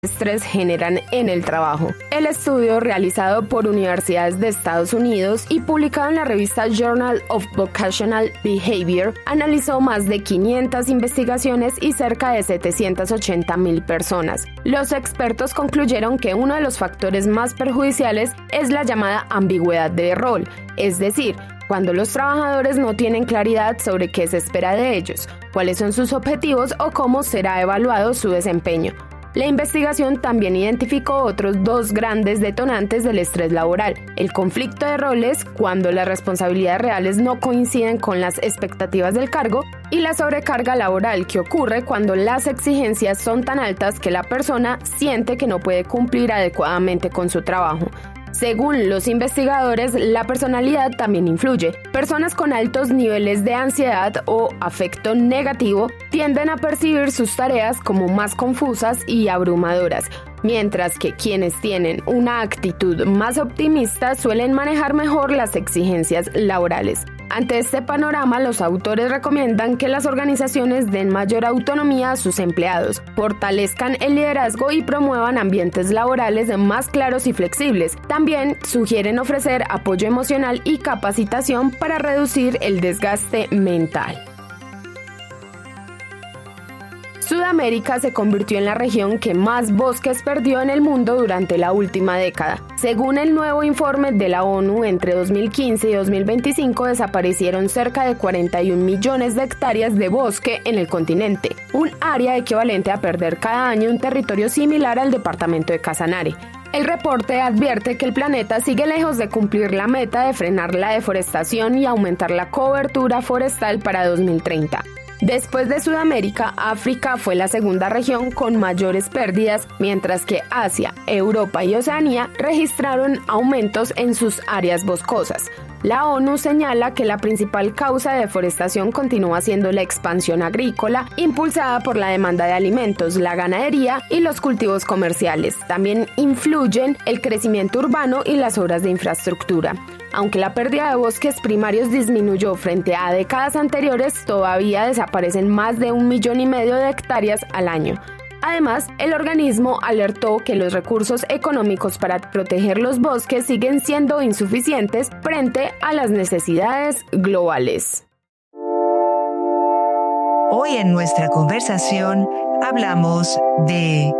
estrés generan en el trabajo. El estudio, realizado por universidades de Estados Unidos y publicado en la revista Journal of Vocational Behavior, analizó más de 500 investigaciones y cerca de 780,000 personas. Los expertos concluyeron que uno de los factores más perjudiciales es la llamada ambigüedad de rol, es decir, cuando los trabajadores no tienen claridad sobre qué se espera de ellos, cuáles son sus objetivos o cómo será evaluado su desempeño. La investigación también identificó otros dos grandes detonantes del estrés laboral: el conflicto de roles, cuando las responsabilidades reales no coinciden con las expectativas del cargo, y la sobrecarga laboral, que ocurre cuando las exigencias son tan altas que la persona siente que no puede cumplir adecuadamente con su trabajo. Según los investigadores, la personalidad también influye. Personas con altos niveles de ansiedad o afecto negativo tienden a percibir sus tareas como más confusas y abrumadoras, mientras que quienes tienen una actitud más optimista suelen manejar mejor las exigencias laborales. Ante este panorama, los autores recomiendan que las organizaciones den mayor autonomía a sus empleados, fortalezcan el liderazgo y promuevan ambientes laborales más claros y flexibles. También sugieren ofrecer apoyo emocional y capacitación para reducir el desgaste mental. Sudamérica se convirtió en la región que más bosques perdió en el mundo durante la última década. Según el nuevo informe de la ONU, entre 2015 y 2025 desaparecieron cerca de 41 millones de hectáreas de bosque en el continente, un área equivalente a perder cada año un territorio similar al departamento de Casanare. El reporte advierte que el planeta sigue lejos de cumplir la meta de frenar la deforestación y aumentar la cobertura forestal para 2030. Después de Sudamérica, África fue la segunda región con mayores pérdidas, mientras que Asia, Europa y Oceanía registraron aumentos en sus áreas boscosas. La ONU señala que la principal causa de deforestación continúa siendo la expansión agrícola, impulsada por la demanda de alimentos, la ganadería y los cultivos comerciales. También influyen el crecimiento urbano y las obras de infraestructura. Aunque la pérdida de bosques primarios disminuyó frente a décadas anteriores, todavía desaparecen más de 1,5 millones de hectáreas al año. Además, el organismo alertó que los recursos económicos para proteger los bosques siguen siendo insuficientes frente a las necesidades globales. Hoy en nuestra conversación hablamos de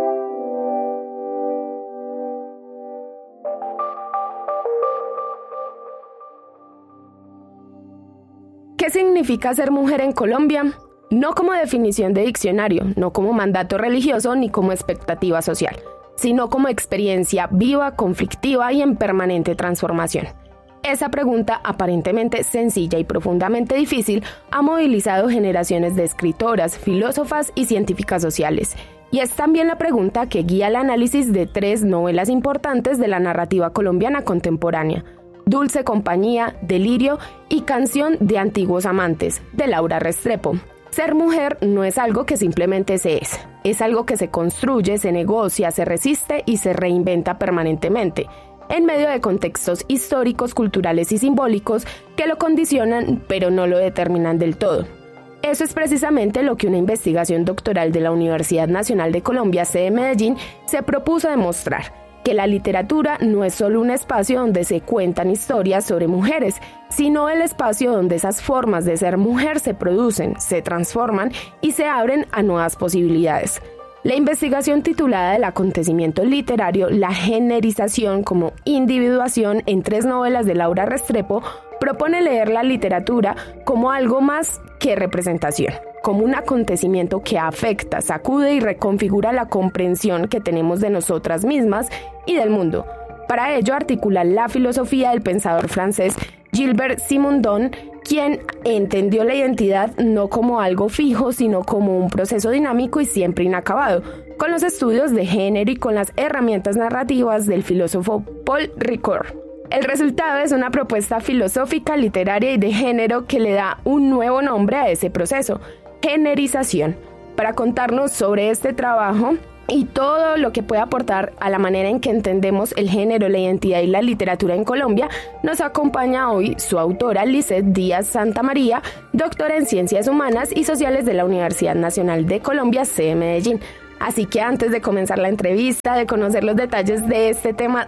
¿qué significa ser mujer en Colombia? No como definición de diccionario, no como mandato religioso ni como expectativa social, sino como experiencia viva, conflictiva y en permanente transformación. Esa pregunta, aparentemente sencilla y profundamente difícil, ha movilizado generaciones de escritoras, filósofas y científicas sociales. Y es también la pregunta que guía el análisis de 3 novelas importantes de la narrativa colombiana contemporánea: Dulce Compañía, Delirio y Canción de Antiguos Amantes, de Laura Restrepo. Ser mujer no es algo que simplemente es algo que se construye, se negocia, se resiste y se reinventa permanentemente, en medio de contextos históricos, culturales y simbólicos que lo condicionan, pero no lo determinan del todo. Eso es precisamente lo que una investigación doctoral de la Universidad Nacional de Colombia, sede Medellín, se propuso demostrar: que la literatura no es solo un espacio donde se cuentan historias sobre mujeres, sino el espacio donde esas formas de ser mujer se producen, se transforman y se abren a nuevas posibilidades. La investigación, titulada El acontecimiento literario, la generización como individuación, en 3 novelas de Laura Restrepo, propone leer la literatura como algo más que representación, como un acontecimiento que afecta, sacude y reconfigura la comprensión que tenemos de nosotras mismas y del mundo. Para ello articula la filosofía del pensador francés Gilbert Simondon, quien entendió la identidad no como algo fijo, sino como un proceso dinámico y siempre inacabado, con los estudios de género y con las herramientas narrativas del filósofo Paul Ricoeur. El resultado es una propuesta filosófica, literaria y de género que le da un nuevo nombre a ese proceso: generización. Para contarnos sobre este trabajo y todo lo que puede aportar a la manera en que entendemos el género, la identidad y la literatura en Colombia, nos acompaña hoy su autora Lisset Díaz Santamaría, doctora en Ciencias Humanas y Sociales de la Universidad Nacional de Colombia, sede Medellín. Así que antes de comenzar la entrevista, de conocer los detalles de este tema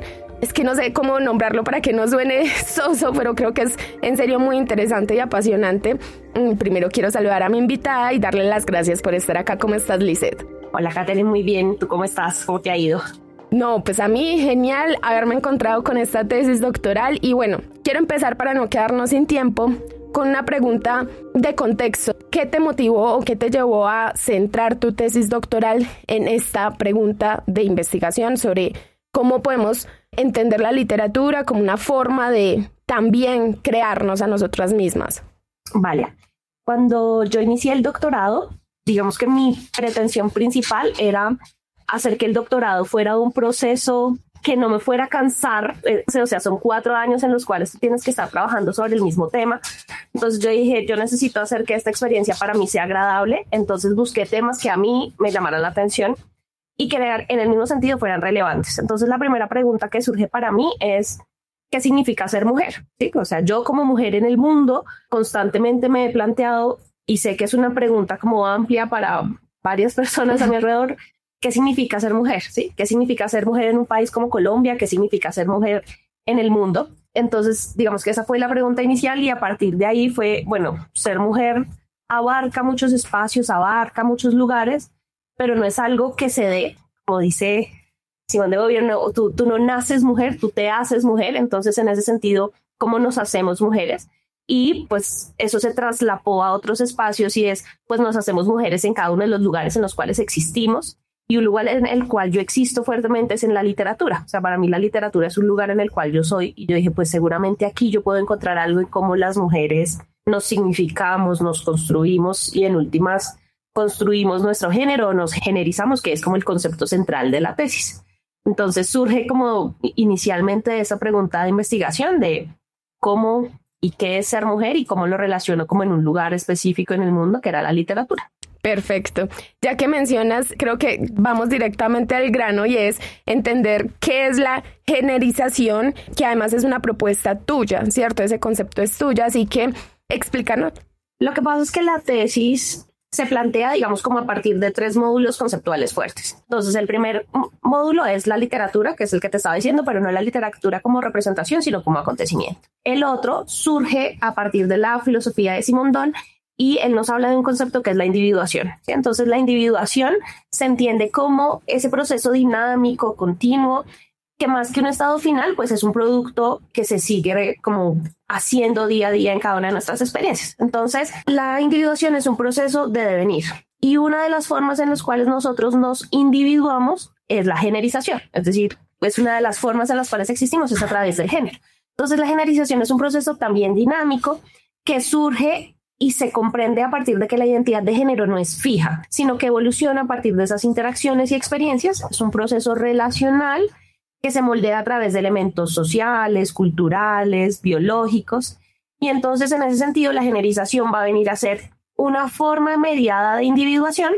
es que no sé cómo nombrarlo para que no suene soso, pero creo que es en serio muy interesante y apasionante. Primero quiero saludar a mi invitada y darle las gracias por estar acá. ¿Cómo estás, Lisette? Hola, Katherine, muy bien. ¿Tú cómo estás? ¿Cómo te ha ido? No, pues a mí genial haberme encontrado con esta tesis doctoral y bueno, quiero empezar para no quedarnos sin tiempo con una pregunta de contexto. ¿Qué te motivó o qué te llevó a centrar tu tesis doctoral en esta pregunta de investigación sobre cómo podemos entender la literatura como una forma de también crearnos a nosotras mismas? Vale. Cuando yo inicié el doctorado, digamos que mi pretensión principal era hacer que el doctorado fuera un proceso que no me fuera a cansar, o sea, son 4 años en los cuales tú tienes que estar trabajando sobre el mismo tema. Entonces yo dije, yo necesito hacer que esta experiencia para mí sea agradable, entonces busqué temas que a mí me llamaran la atención y que en el mismo sentido fueran relevantes. Entonces la primera pregunta que surge para mí es, ¿qué significa ser mujer? ¿Sí? O sea, yo como mujer en el mundo constantemente me he planteado, y sé que es una pregunta como amplia para varias personas a mi alrededor, ¿qué significa ser mujer? ¿Sí? ¿Qué significa ser mujer en un país como Colombia? ¿Qué significa ser mujer en el mundo? Entonces, digamos que esa fue la pregunta inicial y a partir de ahí fue, bueno, ser mujer abarca muchos espacios, abarca muchos lugares, pero no es algo que se dé, como dice Simón de Beauvoir, tú no naces mujer, tú te haces mujer. Entonces, en ese sentido, ¿cómo nos hacemos mujeres? Y pues eso se traslapó a otros espacios y es, pues nos hacemos mujeres en cada uno de los lugares en los cuales existimos. Y un lugar en el cual yo existo fuertemente es en la literatura. O sea, para mí la literatura es un lugar en el cual yo soy. Y yo dije, pues seguramente aquí yo puedo encontrar algo en cómo las mujeres nos significamos, nos construimos y en últimas construimos nuestro género, nos generizamos, que es como el concepto central de la tesis. Entonces surge como inicialmente esa pregunta de investigación de cómo y qué es ser mujer y cómo lo relaciono como en un lugar específico en el mundo, que era la literatura. Perfecto. Ya que mencionas, creo que vamos directamente al grano y es entender qué es la generización, que además es una propuesta tuya, ¿cierto? Ese concepto es tuya, así que explícanos. Lo que pasa es que la tesis se plantea, digamos, como a partir de 3 módulos conceptuales fuertes. Entonces, el primer módulo es la literatura, que es el que te estaba diciendo, pero no la literatura como representación, sino como acontecimiento. El otro surge a partir de la filosofía de Simondon, y él nos habla de un concepto que es la individuación, ¿sí? Entonces la individuación se entiende como ese proceso dinámico, continuo, que más que un estado final, pues es un producto que se sigue como haciendo día a día en cada una de nuestras experiencias. Entonces la individuación es un proceso de devenir. Y una de las formas en las cuales nosotros nos individuamos es la generización. Es decir, pues una de las formas en las cuales existimos es a través del género. Entonces la generización es un proceso también dinámico que surge y se comprende a partir de que la identidad de género no es fija, sino que evoluciona a partir de esas interacciones y experiencias. Es un proceso relacional que se moldea a través de elementos sociales, culturales, biológicos. Y entonces, en ese sentido, la generización va a venir a ser una forma mediada de individuación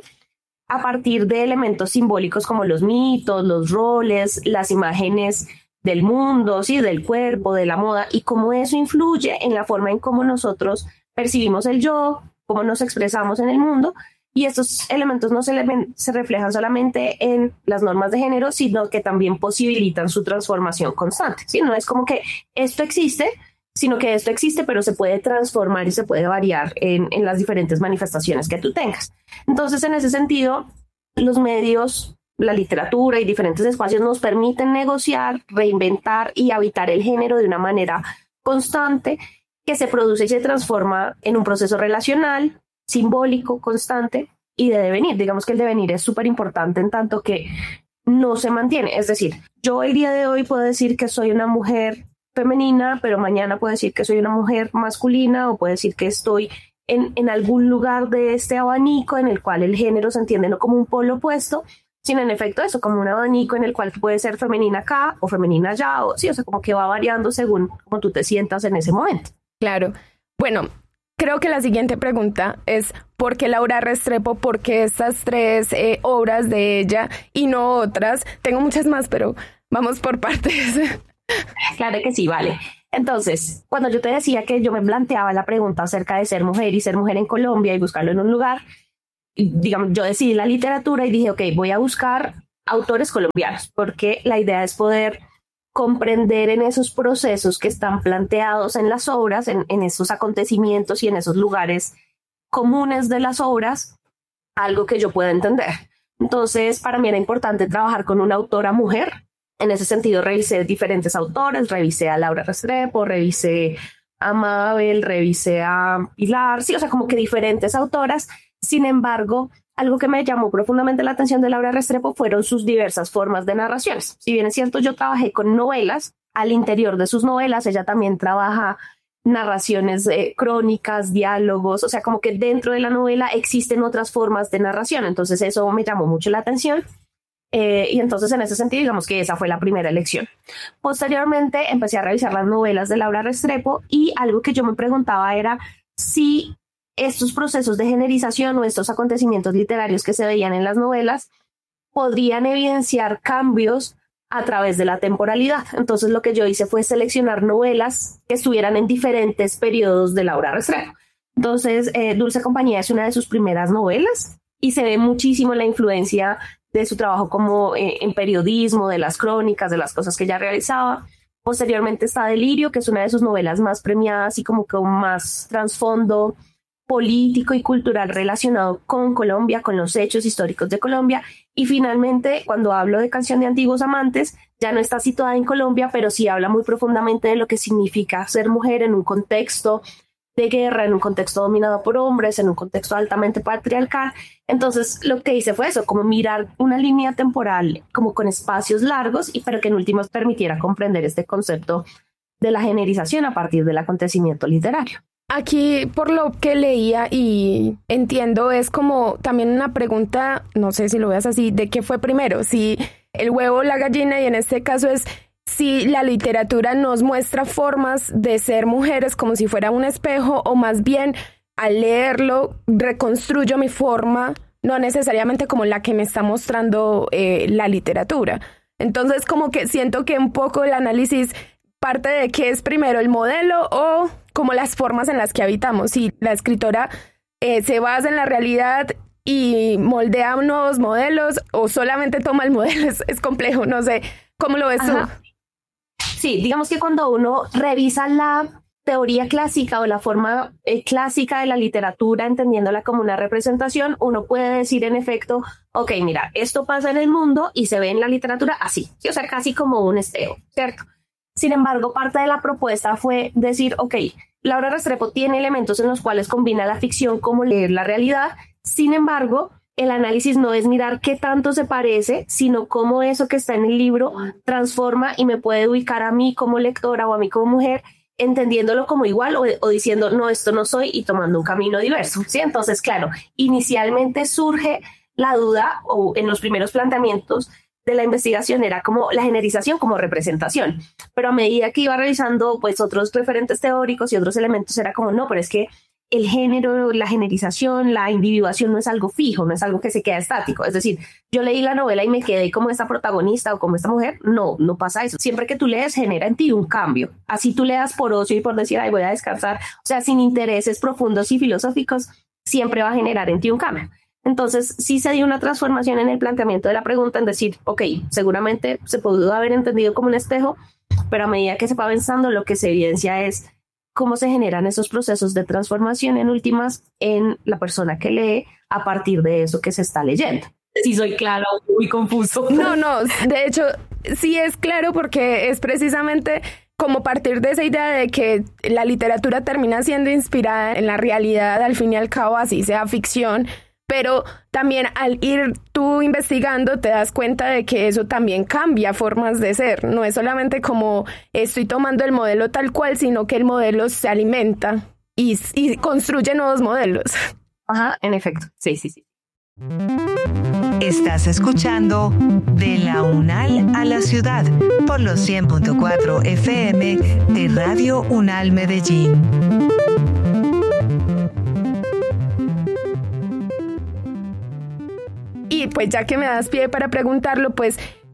a partir de elementos simbólicos como los mitos, los roles, las imágenes del mundo, ¿sí? Del cuerpo, de la moda, y cómo eso influye en la forma en cómo nosotros percibimos el yo, cómo nos expresamos en el mundo, y estos elementos no se reflejan solamente en las normas de género, sino que también posibilitan su transformación constante, ¿sí? No es como que esto existe, sino que esto existe, pero se puede transformar y se puede variar en las diferentes manifestaciones que tú tengas. Entonces, en ese sentido, los medios, la literatura y diferentes espacios nos permiten negociar, reinventar y habitar el género de una manera constante, que se produce y se transforma en un proceso relacional, simbólico, constante y de devenir. Digamos que el devenir es súper importante en tanto que no se mantiene. Es decir, yo el día de hoy puedo decir que soy una mujer femenina, pero mañana puedo decir que soy una mujer masculina, o puedo decir que estoy en algún lugar de este abanico en el cual el género se entiende no como un polo opuesto, sino en efecto eso, como un abanico en el cual puede ser femenina acá o femenina allá, o sí, o sea, como que va variando según cómo tú te sientas en ese momento. Claro. Bueno, creo que la siguiente pregunta es ¿por qué Laura Restrepo? ¿Por qué estas 3 obras de ella y no otras? Tengo muchas más, pero vamos por partes. Claro que sí, vale. Entonces, cuando yo te decía que yo me planteaba la pregunta acerca de ser mujer y ser mujer en Colombia y buscarlo en un lugar, digamos, yo decidí la literatura y dije, ok, voy a buscar autores colombianos, porque la idea es poder comprender en esos procesos que están planteados en las obras, en esos acontecimientos y en esos lugares comunes de las obras, algo que yo pueda entender. Entonces, para mí era importante trabajar con una autora mujer. En ese sentido, revisé diferentes autores, revisé a Laura Restrepo, revisé a Mabel, revisé a Pilar, sí, o sea, como que diferentes autoras. Sin embargo, algo que me llamó profundamente la atención de Laura Restrepo fueron sus diversas formas de narraciones. Si bien es cierto, yo trabajé con novelas, al interior de sus novelas ella también trabaja narraciones, crónicas, diálogos, o sea, como que dentro de la novela existen otras formas de narración. Entonces eso me llamó mucho la atención. Y entonces en ese sentido digamos que esa fue la primera elección. Posteriormente empecé a revisar las novelas de Laura Restrepo y algo que yo me preguntaba era si estos procesos de generización o estos acontecimientos literarios que se veían en las novelas podrían evidenciar cambios a través de la temporalidad. Entonces lo que yo hice fue seleccionar novelas que estuvieran en diferentes periodos de Laura Restrepo. Entonces Dulce Compañía es una de sus primeras novelas y se ve muchísimo la influencia de su trabajo como en periodismo, de las crónicas, de las cosas que ella realizaba. Posteriormente está Delirio, que es una de sus novelas más premiadas y como con más trasfondo político y cultural relacionado con Colombia, con los hechos históricos de Colombia. Y finalmente, cuando hablo de Canción de Antiguos Amantes, ya no está situada en Colombia, pero sí habla muy profundamente de lo que significa ser mujer en un contexto de guerra, en un contexto dominado por hombres, en un contexto altamente patriarcal. Entonces lo que hice fue eso, como mirar una línea temporal como con espacios largos, y pero que en últimas permitiera comprender este concepto de la generización a partir del acontecimiento literario. Aquí, por lo que leía y entiendo, es como también una pregunta, no sé si lo veas así, de qué fue primero, si el huevo o la gallina, y en este caso es si la literatura nos muestra formas de ser mujeres como si fuera un espejo, o más bien al leerlo reconstruyo mi forma, no necesariamente como la que me está mostrando la literatura. Entonces como que siento que un poco el análisis parte de qué es primero, el modelo o como las formas en las que habitamos. Si la escritora se basa en la realidad y moldea nuevos modelos, o solamente toma el modelo, es complejo, no sé, ¿cómo lo ves tú? Sí, digamos que cuando uno revisa la teoría clásica o la forma clásica de la literatura, entendiéndola como una representación, uno puede decir en efecto, ok, mira, esto pasa en el mundo y se ve en la literatura así, ¿sí? O sea, casi como un espejo, ¿cierto? Sin embargo, parte de la propuesta fue decir, ok, Laura Restrepo tiene elementos en los cuales combina la ficción como leer la realidad. Sin embargo, el análisis no es mirar qué tanto se parece, sino cómo eso que está en el libro transforma y me puede ubicar a mí como lectora o a mí como mujer, entendiéndolo como igual o diciendo, no, esto no soy, y tomando un camino diverso, ¿sí? Entonces, claro, inicialmente surge la duda, o en los primeros planteamientos de la investigación era como la generización como representación, pero a medida que iba revisando pues otros referentes teóricos y otros elementos era como no, pero es que el género, la generización, la individuación no es algo fijo, no es algo que se queda estático. Es decir, yo leí la novela y me quedé como esta protagonista o como esta mujer. No pasa eso. Siempre que tú lees genera en ti un cambio. Así tú leas por ocio y por decir, ay, voy a descansar, o sea, sin intereses profundos y filosóficos, siempre va a generar en ti un cambio. Entonces, sí se dio una transformación en el planteamiento de la pregunta, en decir, ok, seguramente se pudo haber entendido como un espejo, pero a medida que se va avanzando, lo que se evidencia es cómo se generan esos procesos de transformación en últimas en la persona que lee a partir de eso que se está leyendo. Si soy clara o muy confuso. No, de hecho, sí es claro, porque es precisamente como partir de esa idea de que la literatura termina siendo inspirada en la realidad, al fin y al cabo, así sea ficción. Pero también al ir tú investigando te das cuenta de que eso también cambia formas de ser. No es solamente como estoy tomando el modelo tal cual, sino que el modelo se alimenta y construye nuevos modelos. Ajá, en efecto. Sí. Estás escuchando De la UNAL a la Ciudad por los 100.4 FM de Radio UNAL Medellín. Y pues ya que me das pie para preguntarlo, pues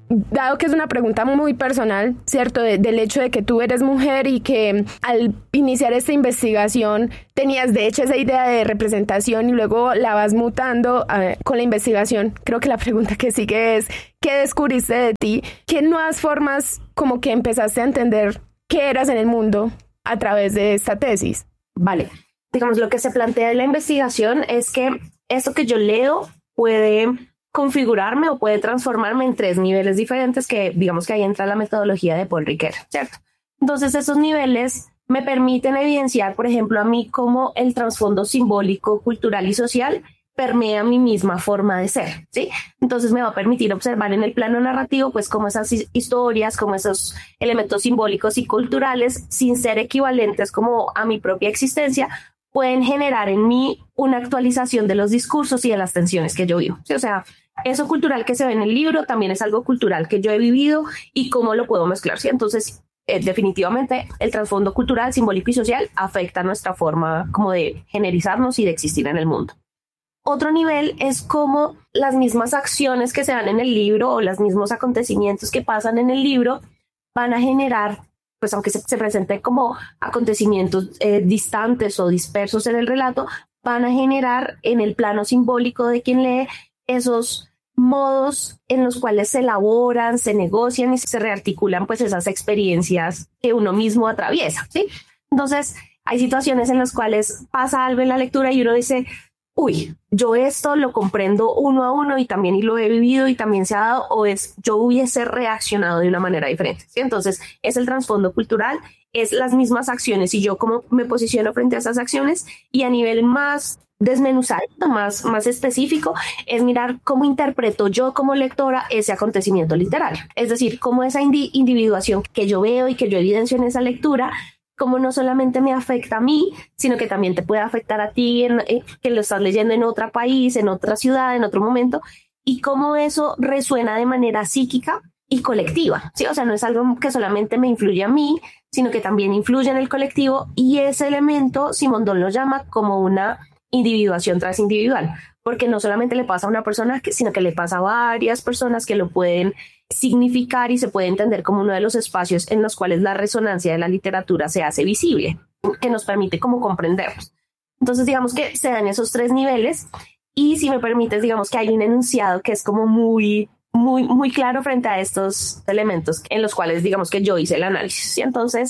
dado que es una pregunta muy personal, ¿cierto? Del hecho de que tú eres mujer y que al iniciar esta investigación tenías de hecho esa idea de representación y luego la vas mutando con la investigación. Creo que la pregunta que sigue es, ¿qué descubriste de ti? ¿Qué nuevas formas como que empezaste a entender qué eras en el mundo a través de esta tesis? Vale, digamos, lo que se plantea en la investigación es que eso que yo leo puede configurarme o puede transformarme en 3 niveles diferentes que digamos que ahí entra la metodología de Paul Ricoeur, ¿cierto? Entonces esos niveles me permiten evidenciar, por ejemplo, a mí cómo el trasfondo simbólico, cultural y social permea mi misma forma de ser, ¿sí? Entonces me va a permitir observar en el plano narrativo, pues, cómo esas historias, cómo esos elementos simbólicos y culturales, sin ser equivalentes como a mi propia existencia, pueden generar en mí una actualización de los discursos y de las tensiones que yo vivo, ¿sí? O sea, eso cultural que se ve en el libro también es algo cultural que yo he vivido y cómo lo puedo mezclar, ¿sí? Entonces, definitivamente el trasfondo cultural, simbólico y social afecta nuestra forma como de generalizarnos y de existir en el mundo. Otro nivel es cómo las mismas acciones que se dan en el libro o los mismos acontecimientos que pasan en el libro van a generar, pues aunque se presenten como acontecimientos distantes o dispersos en el relato, van a generar en el plano simbólico de quien lee esos modos en los cuales se elaboran, se negocian y se rearticulan pues esas experiencias que uno mismo atraviesa, ¿sí? Entonces hay situaciones en las cuales pasa algo en la lectura y uno dice, uy, yo esto lo comprendo uno a uno y también lo he vivido y también se ha dado, o es yo hubiese reaccionado de una manera diferente, ¿sí? Entonces es el trasfondo cultural, es las mismas acciones y yo cómo me posiciono frente a esas acciones, y a nivel más desmenuzado, más específico, es mirar cómo interpreto yo como lectora ese acontecimiento literario. Es decir, cómo esa individuación que yo veo y que yo evidencio en esa lectura, cómo no solamente me afecta a mí, sino que también te puede afectar a ti, que lo estás leyendo en otro país, en otra ciudad, en otro momento, y cómo eso resuena de manera psíquica y colectiva, ¿sí? O sea, no es algo que solamente me influye a mí, sino que también influye en el colectivo, y ese elemento Simondon lo llama como una individuación transindividual, porque no solamente le pasa a una persona, sino que le pasa a varias personas que lo pueden significar y se puede entender como uno de los espacios en los cuales la resonancia de la literatura se hace visible, que nos permite como comprendernos. Entonces, digamos que se dan esos 3 niveles, y si me permites, digamos que hay un enunciado que es como muy claro frente a estos elementos en los cuales, digamos que yo hice el análisis. Y entonces,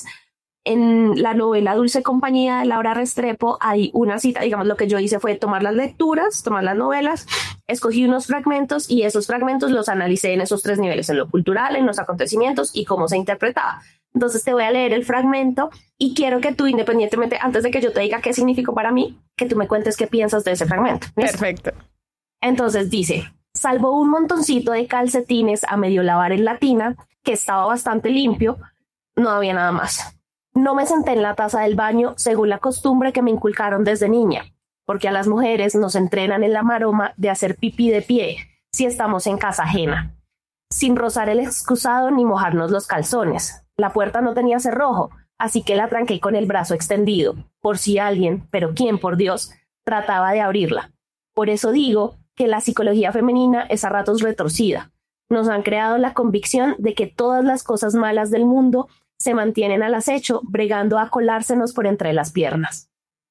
en la novela Dulce Compañía de Laura Restrepo hay una cita, digamos, lo que yo hice fue tomar las lecturas, tomar las novelas, escogí unos fragmentos y esos fragmentos los analicé en esos 3 niveles, en lo cultural, en los acontecimientos y cómo se interpretaba. Entonces te voy a leer el fragmento y quiero que tú, independientemente, antes de que yo te diga qué significó para mí, que tú me cuentes qué piensas de ese fragmento. ¿Listo? Perfecto. Entonces dice, salvo un montoncito de calcetines a medio lavar en la tina, que estaba bastante limpio, no había nada más. No me senté en la taza del baño según la costumbre que me inculcaron desde niña, porque a las mujeres nos entrenan en la maroma de hacer pipí de pie si estamos en casa ajena, sin rozar el excusado ni mojarnos los calzones. La puerta no tenía cerrojo, así que la tranqué con el brazo extendido, por si alguien, pero quién, por Dios, trataba de abrirla. Por eso digo que la psicología femenina es a ratos retorcida. Nos han creado la convicción de que todas las cosas malas del mundo se mantienen al acecho, bregando a colársenos por entre las piernas.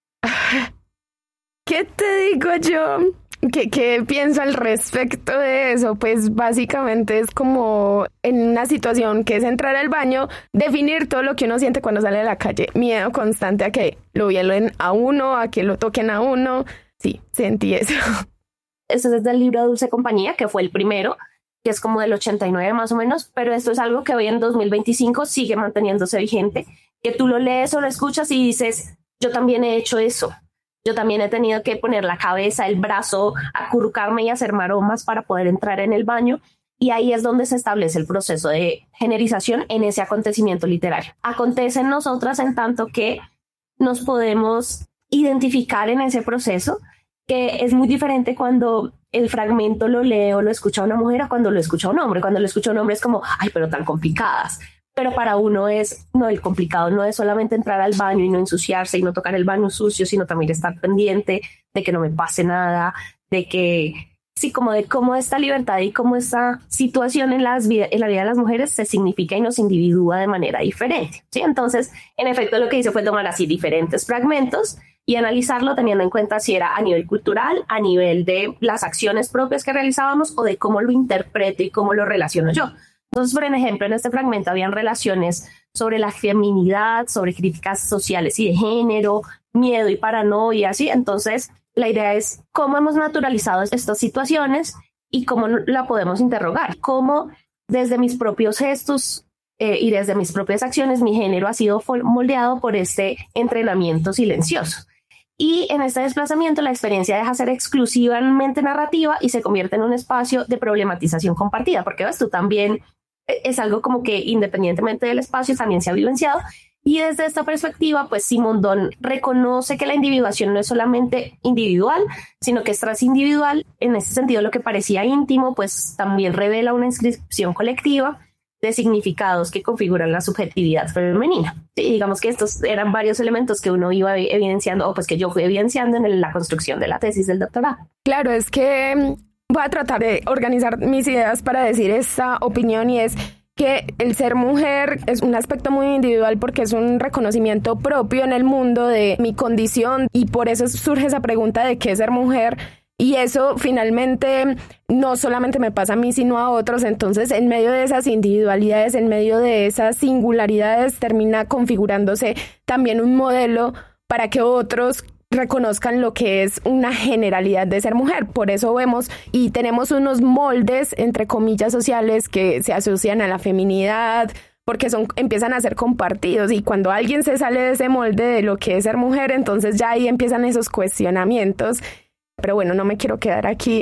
¿Qué te digo yo? ¿Qué pienso al respecto de eso? Pues básicamente es como en una situación que es entrar al baño, definir todo lo que uno siente cuando sale a la calle. Miedo constante a que lo violen a uno, a que lo toquen a uno. Sí, sentí eso. Eso es del libro Dulce Compañía, que fue el primero, que es como del 89 más o menos, pero esto es algo que hoy en 2025 sigue manteniéndose vigente, que tú lo lees o lo escuchas y dices, yo también he hecho eso, yo también he tenido que poner la cabeza, el brazo, acurrucarme y hacer maromas para poder entrar en el baño, y ahí es donde se establece el proceso de generización en ese acontecimiento literario. Acontece en nosotras en tanto que nos podemos identificar en ese proceso, que es muy diferente cuando el fragmento lo lee o lo escucha una mujer a cuando lo escucha un hombre. Cuando lo escucha un hombre es como, ay, pero tan complicadas. Pero para uno es, no, el complicado no es solamente entrar al baño y no ensuciarse y no tocar el baño sucio, sino también estar pendiente de que no me pase nada, de que sí, como de cómo esta libertad y cómo esta situación en la vida de las mujeres se significa y nos individúa de manera diferente, ¿sí? Entonces, en efecto, lo que hice fue tomar así diferentes fragmentos y analizarlo teniendo en cuenta si era a nivel cultural, a nivel de las acciones propias que realizábamos o de cómo lo interpreto y cómo lo relaciono yo. Entonces, por ejemplo, en este fragmento habían relaciones sobre la feminidad, sobre críticas sociales y de género, miedo y paranoia, ¿sí? Entonces, la idea es cómo hemos naturalizado estas situaciones y cómo la podemos interrogar, cómo desde mis propios gestos y desde mis propias acciones mi género ha sido moldeado por este entrenamiento silencioso. Y en este desplazamiento la experiencia deja de ser exclusivamente narrativa y se convierte en un espacio de problematización compartida, porque ves, tú también es algo como que independientemente del espacio también se ha vivenciado. Y desde esta perspectiva, pues Simondon reconoce que la individuación no es solamente individual, sino que es transindividual. En ese sentido, lo que parecía íntimo, pues también revela una inscripción colectiva de significados que configuran la subjetividad femenina. Sí, digamos que estos eran varios elementos que uno iba evidenciando, o pues que yo fui evidenciando en la construcción de la tesis del doctorado. Claro, es que voy a tratar de organizar mis ideas para decir esta opinión, y es que el ser mujer es un aspecto muy individual porque es un reconocimiento propio en el mundo de mi condición, y por eso surge esa pregunta de qué es ser mujer. Y eso finalmente no solamente me pasa a mí, sino a otros. Entonces, en medio de esas individualidades, en medio de esas singularidades, termina configurándose también un modelo para que otros reconozcan lo que es una generalidad de ser mujer. Por eso vemos y tenemos unos moldes, entre comillas, sociales que se asocian a la feminidad, porque empiezan a ser compartidos, y cuando alguien se sale de ese molde de lo que es ser mujer, entonces ya ahí empiezan esos cuestionamientos. Pero bueno, no me quiero quedar aquí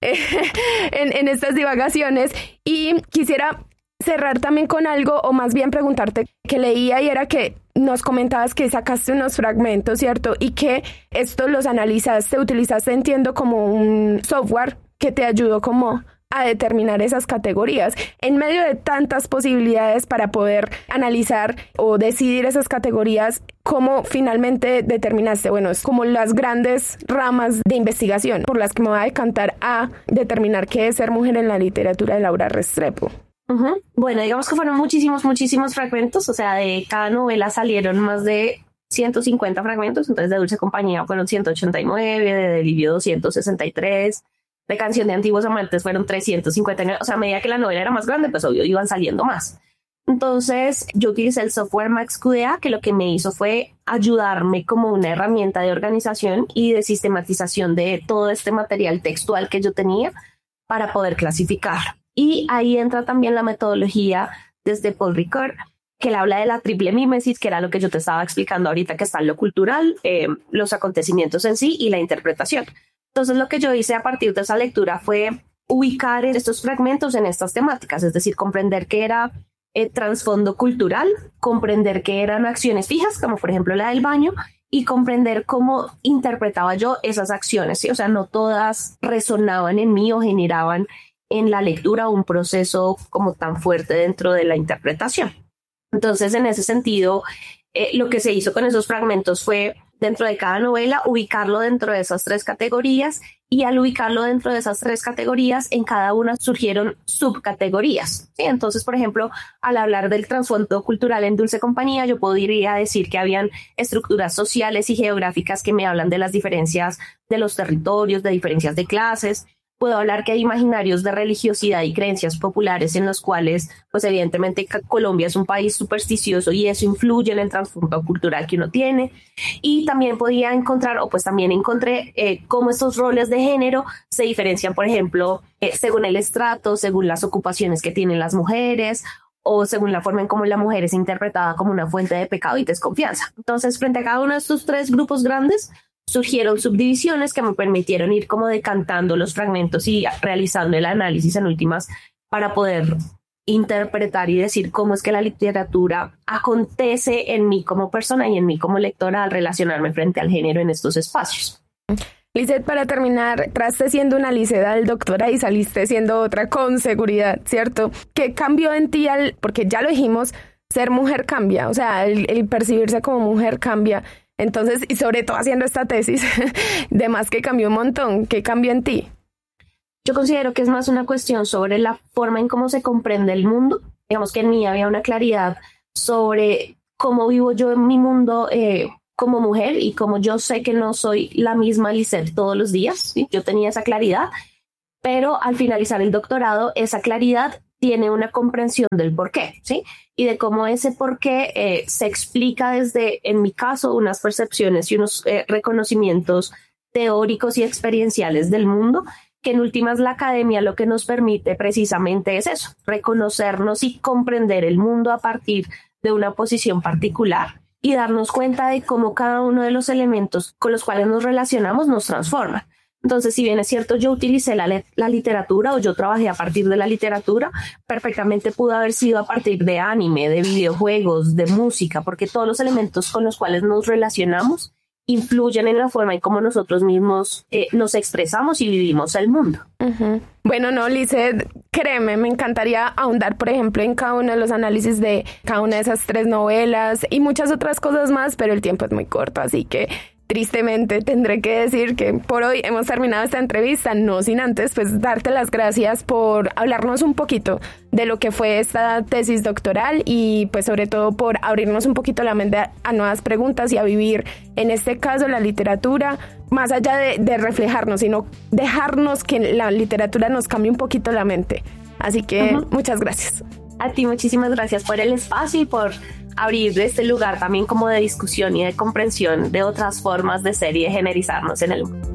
en estas divagaciones, y quisiera cerrar también con algo, o más bien preguntarte, que leía, y era que nos comentabas que sacaste unos fragmentos, ¿cierto? Y que esto los analizaste, utilizaste, entiendo, como un software que te ayudó como a determinar esas categorías. En medio de tantas posibilidades para poder analizar o decidir esas categorías, ¿cómo finalmente determinaste? Bueno, es como las grandes ramas de investigación por las que me voy a decantar a determinar qué es ser mujer en la literatura de Laura Restrepo. Uh-huh. Bueno, digamos que fueron muchísimos fragmentos, o sea, de cada novela salieron más de 150 fragmentos, entonces de Dulce Compañía fueron 189, de Delirio 263, de Canción de Antiguos Amantes fueron 359, o sea, a medida que la novela era más grande, pues obvio iban saliendo más. Entonces yo utilicé el software MaxQDA, que lo que me hizo fue ayudarme como una herramienta de organización y de sistematización de todo este material textual que yo tenía para poder clasificar. Y ahí entra también la metodología desde Paul Ricoeur, que él habla de la triple mímesis, que era lo que yo te estaba explicando ahorita, que está en lo cultural, los acontecimientos en sí y la interpretación. Entonces lo que yo hice a partir de esa lectura fue ubicar estos fragmentos en estas temáticas, es decir, comprender qué era trasfondo cultural, comprender qué eran acciones fijas, como por ejemplo la del baño, y comprender cómo interpretaba yo esas acciones, ¿sí? O sea, no todas resonaban en mí o generaban en la lectura un proceso como tan fuerte dentro de la interpretación. Entonces, en ese sentido, lo que se hizo con esos fragmentos fue, dentro de cada novela, ubicarlo dentro de esas tres categorías, y al ubicarlo dentro de esas tres categorías, en cada una surgieron subcategorías, ¿sí? Entonces, por ejemplo, al hablar del trasfondo cultural en Dulce Compañía, yo podría decir que habían estructuras sociales y geográficas que me hablan de las diferencias de los territorios, de diferencias de clases. Puedo hablar que hay imaginarios de religiosidad y creencias populares en los cuales, pues evidentemente Colombia es un país supersticioso y eso influye en el trasfondo cultural que uno tiene. Y también podía encontrar, o pues también encontré cómo estos roles de género se diferencian, por ejemplo, según el estrato, según las ocupaciones que tienen las mujeres, o según la forma en cómo la mujer es interpretada como una fuente de pecado y desconfianza. Entonces, frente a cada uno de estos tres grupos grandes, surgieron subdivisiones que me permitieron ir como decantando los fragmentos y realizando el análisis en últimas para poder interpretar y decir cómo es que la literatura acontece en mí como persona y en mí como lectora al relacionarme frente al género en estos espacios. Lizeth, para terminar, entraste siendo una Liceda del doctora y saliste siendo otra con seguridad, ¿cierto? ¿Qué cambió en ti porque ya lo dijimos, ser mujer cambia, o sea, el percibirse como mujer cambia? Entonces, y sobre todo haciendo esta tesis, de más que cambió un montón, ¿qué cambió en ti? Yo considero que es más una cuestión sobre la forma en cómo se comprende el mundo. Digamos que en mí había una claridad sobre cómo vivo yo en mi mundo como mujer y cómo yo sé que no soy la misma Lisette todos los días, ¿sí? Yo tenía esa claridad, pero al finalizar el doctorado, esa claridad tiene una comprensión del por qué, ¿sí? Y de cómo ese por qué se explica desde, en mi caso, unas percepciones y unos reconocimientos teóricos y experienciales del mundo, que en últimas la academia lo que nos permite precisamente es eso, reconocernos y comprender el mundo a partir de una posición particular y darnos cuenta de cómo cada uno de los elementos con los cuales nos relacionamos nos transforma. Entonces, si bien es cierto, yo utilicé la literatura o yo trabajé a partir de la literatura, perfectamente pudo haber sido a partir de anime, de videojuegos, de música, porque todos los elementos con los cuales nos relacionamos influyen en la forma en cómo nosotros mismos nos expresamos y vivimos el mundo. Uh-huh. Bueno, no, Lisette, créeme, me encantaría ahondar, por ejemplo, en cada uno de los análisis de cada una de esas 3 novelas y muchas otras cosas más, pero el tiempo es muy corto, así que tristemente tendré que decir que por hoy hemos terminado esta entrevista, no sin antes pues darte las gracias por hablarnos un poquito de lo que fue esta tesis doctoral y pues sobre todo por abrirnos un poquito la mente a nuevas preguntas y a vivir en este caso la literatura más allá de reflejarnos, sino dejarnos que la literatura nos cambie un poquito la mente. Así que muchas gracias. A ti muchísimas gracias por el espacio y por abrir este lugar también como de discusión y de comprensión de otras formas de ser y de generalizarnos en el mundo.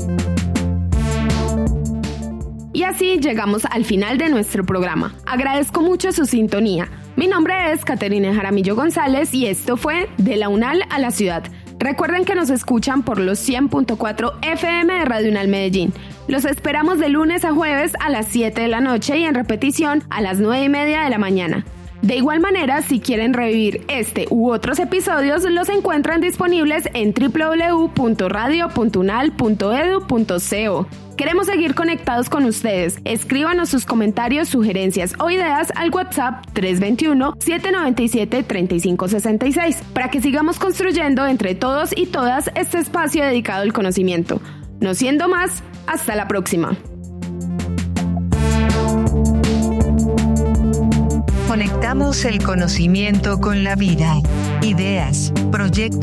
Y así llegamos al final de nuestro programa. Agradezco mucho su sintonía. Mi nombre es Caterina Jaramillo González y esto fue De la UNAL a la Ciudad. Recuerden que nos escuchan por los 100.4 FM de Radio UNAL Medellín. Los esperamos de lunes a jueves a las 7 de la noche y en repetición a las 9:30 de la mañana. De igual manera, si quieren revivir este u otros episodios, los encuentran disponibles en www.radio.unal.edu.co. Queremos seguir conectados con ustedes. Escríbanos sus comentarios, sugerencias o ideas al WhatsApp 321-797-3566 para que sigamos construyendo entre todos y todas este espacio dedicado al conocimiento. No siendo más, hasta la próxima. Conectamos el conocimiento con la vida, ideas, proyectos